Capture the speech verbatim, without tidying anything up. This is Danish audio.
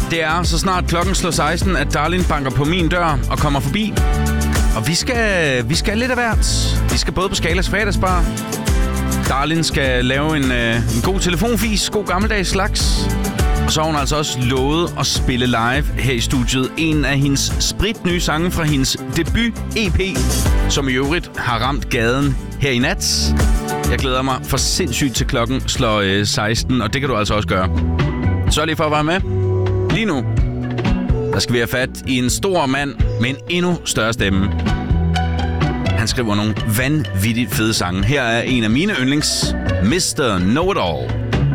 Det er så snart klokken slår seksten, at Darlin banker på min dør og kommer forbi. Og vi skal, vi skal lidt af hvert. Vi skal både på Skalas fredagsbar. Darlin skal lave en, øh, en god telefonfis, god gammeldags slags. Og så har hun altså også lovet at spille live her i studiet en af hendes spritnye sange fra hendes debut-E P, som i øvrigt har ramt gaden her i nat. Jeg glæder mig for sindssygt til klokken slår øh, seksten, og det kan du altså også gøre. Sørg lige for at være med. Lige nu, der skal vi have fat i en stor mand med en endnu større stemme. Han skriver nogle vanvittigt fede sange. Her er en af mine yndlings, mister Know It All.